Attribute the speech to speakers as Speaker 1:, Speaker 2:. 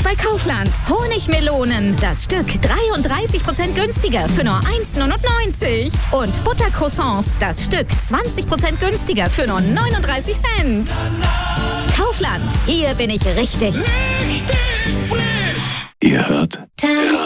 Speaker 1: bei Kaufland. Honigmelonen, das Stück 33% günstiger für nur 1,99 €. Und Buttercroissants, das Stück 20% günstiger für nur 39 Cent. Kaufland, hier bin ich richtig.
Speaker 2: Ihr hört